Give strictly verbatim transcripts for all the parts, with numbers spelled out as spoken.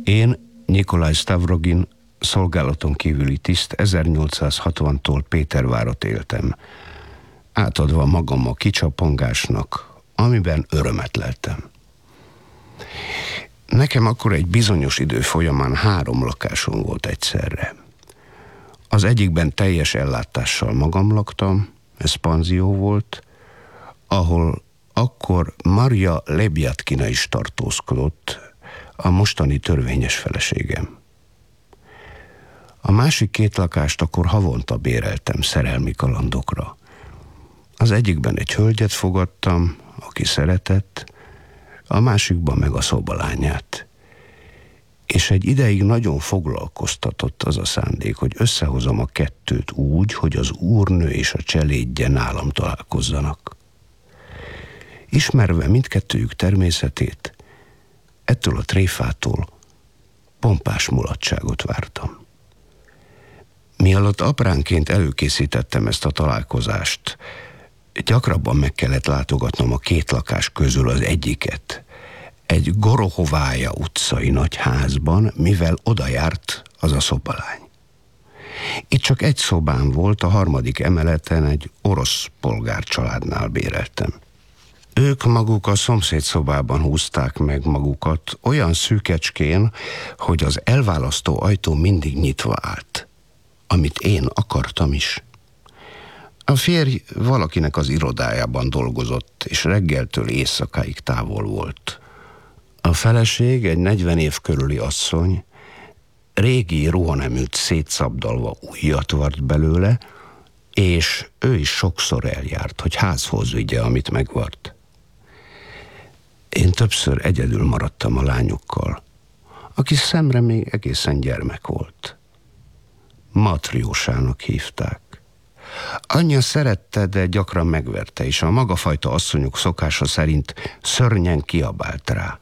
Én, Nikolaj Stavrogin, szolgálaton kívüli tiszt, ezernyolcszázhatvantól Pétervárot éltem, átadva magam a kicsapongásnak, amiben örömet leltem. Nekem akkor egy bizonyos idő folyamán három lakásom volt egyszerre. Az egyikben teljes ellátással magam laktam, ez panzió volt, ahol akkor Maria Lebjatkina is tartózkodott, a mostani törvényes feleségem. A másik két lakást akkor havonta béreltem szerelmi kalandokra. Az egyikben egy hölgyet fogadtam, aki szeretett, a másikban meg a szobalányát. És egy ideig nagyon foglalkoztatott az a szándék, hogy összehozom a kettőt úgy, hogy az úrnő és a cselédje nálam találkozzanak. Ismerve mindkettőjük természetét, ettől a tréfától pompás mulatságot vártam. Mielőtt apránként előkészítettem ezt a találkozást, gyakrabban meg kellett látogatnom a két lakás közül az egyiket, egy Gorohovája utcai nagyházban, mivel oda járt az a szobalány. Itt csak egy szobám volt, a harmadik emeleten egy orosz polgárcsaládnál béreltem. Ők maguk a szomszéd szobában húzták meg magukat olyan szűkecskén, hogy az elválasztó ajtó mindig nyitva állt, amit én akartam is. A férj valakinek az irodájában dolgozott, és reggeltől éjszakáig távol volt. A feleség, egy negyven év körüli asszony, régi ruhaneműt szétszabdalva ujjat vart belőle, és ő is sokszor eljárt, hogy házhoz vigye, amit megvart. Én többször egyedül maradtam a lányokkal, aki szemre még egészen gyermek volt. Matriósának hívták. Anyja szerette, de gyakran megverte, és a magafajta asszonyok szokása szerint szörnyen kiabált rá.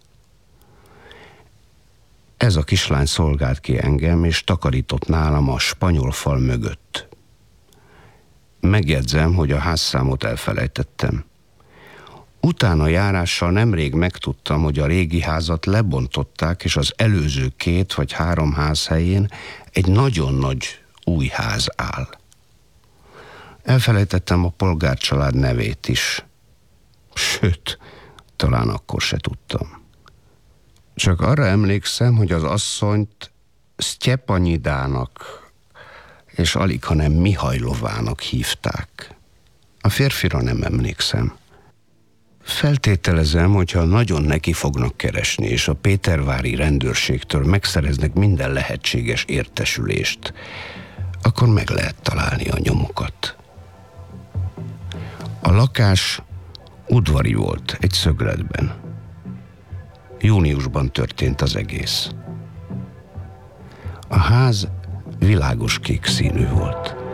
Ez a kislány szolgált ki engem, és takarított nálam a spanyol fal mögött. Megjegyzem, hogy a házszámot elfelejtettem. Utána járással nemrég megtudtam, hogy a régi házat lebontották, és az előző két vagy három ház helyén egy nagyon nagy új ház áll. Elfelejtettem a polgárcsalád nevét is. Sőt, talán akkor se tudtam. Csak arra emlékszem, hogy az asszonyt Sztyepanyidának és alig, hanem Mihajlovának hívták. A férfira nem emlékszem. Feltételezem, hogyha nagyon neki fognak keresni, és a pétervári rendőrségtől megszereznek minden lehetséges értesülést, akkor meg lehet találni a nyomukat. A lakás udvari volt, egy szögletben. Júniusban történt az egész. A ház világos kék színű volt.